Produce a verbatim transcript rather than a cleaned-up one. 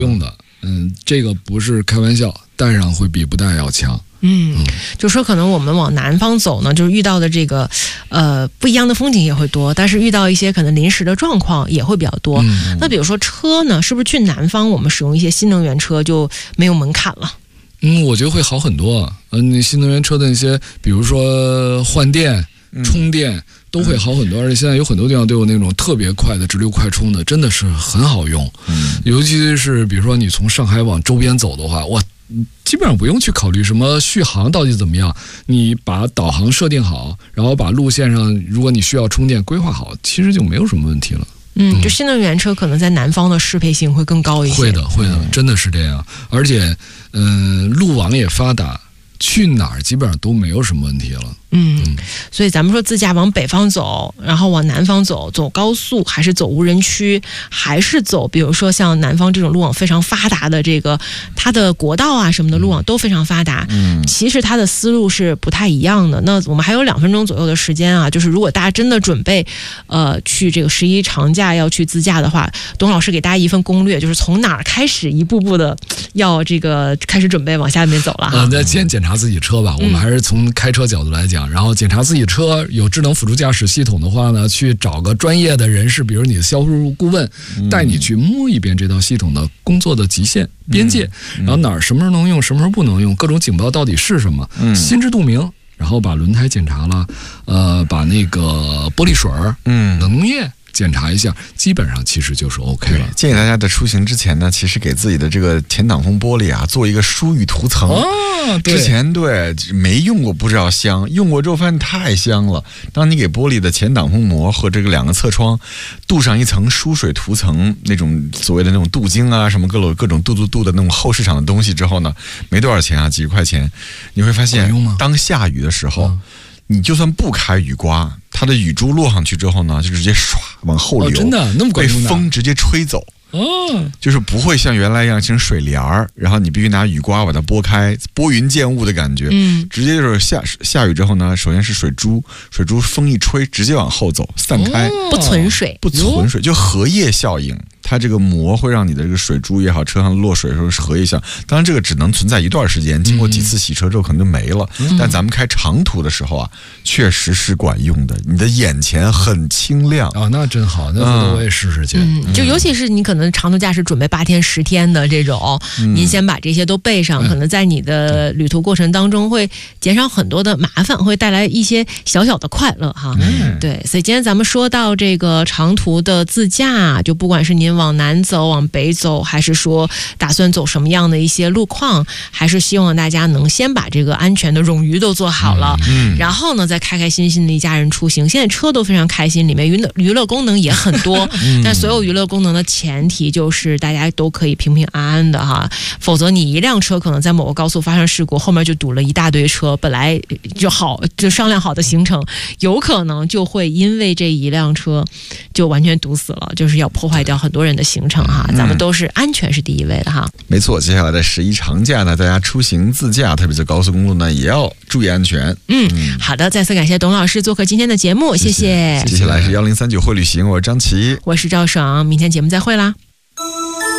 用的。嗯，这个不是开玩笑，带上会比不带要强。 嗯，就说可能我们往南方走呢，就是遇到的这个呃不一样的风景也会多，但是遇到一些可能临时的状况也会比较多。嗯、那比如说车呢，是不是去南方我们使用一些新能源车就没有门槛了？ 嗯，我觉得会好很多。嗯，新能源车的那些，比如说换电、充电。嗯都会好很多，而且现在有很多地方都有那种特别快的直流快充的，真的是很好用。嗯，尤其是比如说你从上海往周边走的话，哇，基本上不用去考虑什么续航到底怎么样，你把导航设定好，然后把路线上如果你需要充电规划好，其实就没有什么问题了。 嗯，就新能源车可能在南方的适配性会更高一些。 会的，会的，真的是这样。而且，嗯、呃，路网也发达，去哪儿基本上都没有什么问题了。 嗯，所以咱们说自驾往北方走，然后往南方走，走高速还是走无人区，还是走比如说像南方这种路网非常发达的这个它的国道啊什么的路网都非常发达。嗯，其实它的思路是不太一样的。那我们还有两分钟左右的时间啊，就是如果大家真的准备呃去这个十一长假要去自驾的话，董老师给大家一份攻略，就是从哪儿开始一步步的要这个开始准备往下面走了哈。 呃，那先检查自己车吧，我们还是从开车角度来讲。然后检查自己车有智能辅助驾驶系统的话呢，去找个专业的人士，比如你的销售顾问，带你去摸一遍这套系统的工作的极限边界，然后哪儿什么时候能用，什么时候不能用，各种警报到底是什么，心知肚明。然后把轮胎检查了，呃，把那个玻璃水儿，嗯，能液检查一下，基本上其实就是 OK 了。 建议大家在出行之前呢，其实给自己的这个前挡风玻璃啊做一个疏雨涂层。 哦，对， 之前对没用过不知道香，用过之后发现太香了。当你给玻璃的前挡风膜和这个两个侧窗镀上一层疏水涂层，那种所谓的那种镀晶啊什么各种各种镀镀镀的那种后市场的东西之后呢，没多少钱啊，几十块钱，你会发现当下雨的时候。嗯，你就算不开雨刮，它的雨珠落上去之后呢，就直接唰往后流， 哦、真的那么被风直接吹走。哦，就是不会像原来一样形成水帘儿，然后你必须拿雨刮把它拨开，拨云见雾的感觉。嗯，直接就是下下雨之后呢，首先是水珠，水珠风一吹，直接往后走，散开， 哦、不存水， 不存水，就荷叶效应。它这个膜会让你的这个水珠也好，车上落水的时候是荷叶效。当然，这个只能存在一段时间，经过几次洗车之后可能就没了。嗯、但咱们开长途的时候啊，确实是管用的。你的眼前很清亮啊、哦，那真好，那我也试试去。 嗯，就尤其是你可能长途驾驶准备八天十天的这种，嗯、您先把这些都备上，可能在你的旅途过程当中会减少很多的麻烦，会带来一些小小的快乐哈。嗯，对，所以今天咱们说到这个长途的自驾，就不管是您往南走往北走，还是说打算走什么样的一些路况，还是希望大家能先把这个安全的冗余都做好了，嗯，然后呢再开开心心的一家人出行。现在车都非常开心，里面娱乐娱乐功能也很多，嗯、但所有娱乐功能的前提就是大家都可以平平安安的哈，否则你一辆车可能在某个高速发生事故，后面就堵了一大堆车，本来就好就商量好的行程，有可能就会因为这一辆车就完全堵死了，就是要破坏掉很多人的行程哈。咱们都是安全是第一位的哈。 没错，接下来的十一长假呢，大家出行自驾，特别是高速公路呢，也要注意安全。 嗯，嗯好的，再次感谢董老师做客今天的节目，谢谢。 接下来是幺零三九会旅行，我是张琪， 我是赵爽，明天节目再会啦。